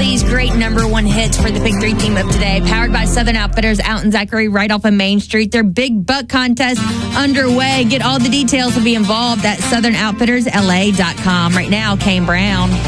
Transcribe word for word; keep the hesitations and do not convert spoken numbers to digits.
these great number one hits for the Big Three team of today. Powered by Southern Outfitters out in Zachary, right off of Main Street. Their Big Buck Contest underway. Get all the details to be involved at southern outfitters l a dot com. Right now, Kane Brown.